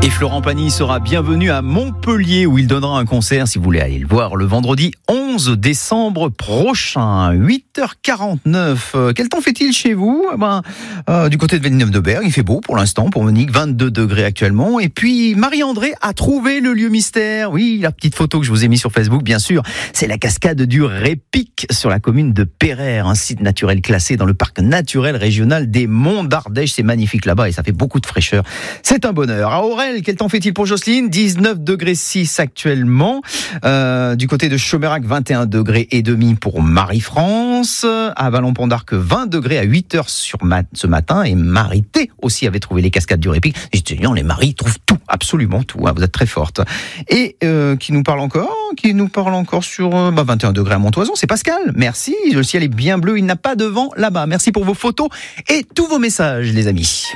Et Florent Pagny sera bienvenu à Montpellier où il donnera un concert, si vous voulez aller le voir, le vendredi 11 décembre prochain, 8h49. Quel temps fait-il chez vous ? Du côté de Villeneuve-de-Berg, il fait beau pour l'instant, pour Monique, 22 degrés actuellement. Et puis Marie-André a trouvé le lieu mystère. Oui, la petite photo que je vous ai mise sur Facebook, bien sûr, c'est la cascade du Répic sur la commune de Pereire, un site naturel classé dans le parc naturel régional des Monts d'Ardèche. C'est magnifique là-bas et ça fait beaucoup de fraîcheur. C'est un bonheur. À Aurel, quel temps fait-il pour Jocelyne ? 19 degrés 6 actuellement. Du côté de Chomerac, 21 degrés et demi pour Marie-France. À Vallon-Pont d'Arc, 20 degrés à 8h ce matin. Et Marie-T aussi avait trouvé les cascades du Répic. Non, les Marie trouvent tout, absolument tout. Hein, vous êtes très forte. Et qui nous parle encore sur 21 degrés à Montoison. C'est Pascal. Merci. Le ciel est bien bleu. Il n'a pas de vent là-bas. Merci pour vos photos et tous vos messages, les amis.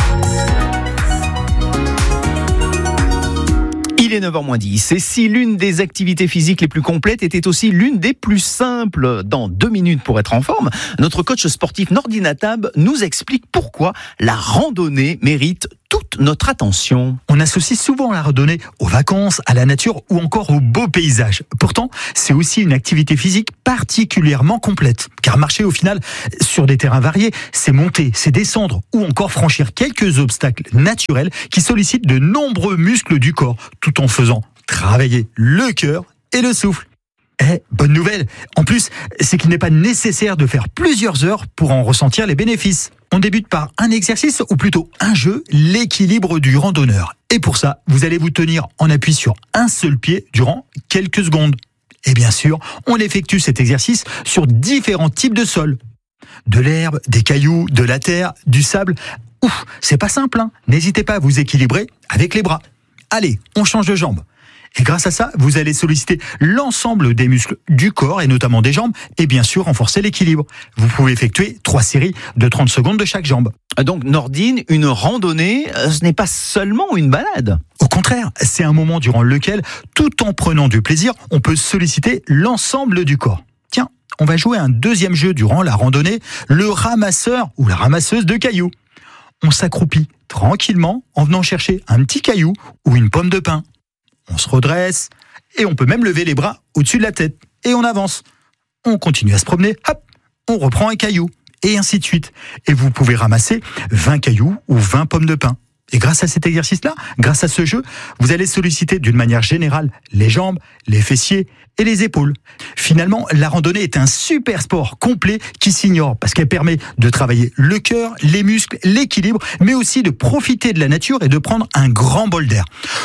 Il est 9h-10 et si l'une des activités physiques les plus complètes était aussi l'une des plus simples, dans 2 minutes pour être en forme, notre coach sportif Nordine Attab nous explique pourquoi la randonnée mérite toute notre attention. On associe souvent la randonnée aux vacances, à la nature ou encore aux beaux paysages. Pourtant, c'est aussi une activité physique particulièrement complète. Car marcher au final sur des terrains variés, c'est monter, c'est descendre ou encore franchir quelques obstacles naturels qui sollicitent de nombreux muscles du corps, tout en faisant travailler le cœur et le souffle. Bonne nouvelle. En plus, c'est qu'il n'est pas nécessaire de faire plusieurs heures pour en ressentir les bénéfices. On débute par un exercice, ou plutôt un jeu, l'équilibre du randonneur. Et pour ça, vous allez vous tenir en appui sur un seul pied durant quelques secondes. Et bien sûr, on effectue cet exercice sur différents types de sols. De l'herbe, des cailloux, de la terre, du sable. C'est pas simple, hein ? N'hésitez pas à vous équilibrer avec les bras. Allez, on change de jambe. Et grâce à ça, vous allez solliciter l'ensemble des muscles du corps et notamment des jambes et bien sûr renforcer l'équilibre. Vous pouvez effectuer 3 séries de 30 secondes de chaque jambe. Donc Nordine, une randonnée, ce n'est pas seulement une balade. Au contraire, c'est un moment durant lequel, tout en prenant du plaisir, on peut solliciter l'ensemble du corps. Tiens, on va jouer un deuxième jeu durant la randonnée, le ramasseur ou la ramasseuse de cailloux. On s'accroupit tranquillement en venant chercher un petit caillou ou une pomme de pin. On se redresse et on peut même lever les bras au-dessus de la tête. Et on avance. On continue à se promener, hop, on reprend un caillou. Et ainsi de suite. Et vous pouvez ramasser 20 cailloux ou 20 pommes de pin. Et grâce à cet exercice-là, grâce à ce jeu, vous allez solliciter d'une manière générale les jambes, les fessiers et les épaules. Finalement, la randonnée est un super sport complet qui s'ignore parce qu'elle permet de travailler le cœur, les muscles, l'équilibre, mais aussi de profiter de la nature et de prendre un grand bol d'air.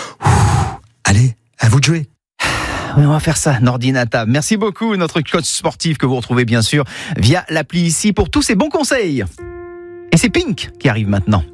Allez, à vous de jouer. On va faire ça, Nordine Attab. Merci beaucoup, notre coach sportif que vous retrouvez bien sûr via l'appli ici pour tous ces bons conseils. Et c'est Pink qui arrive maintenant.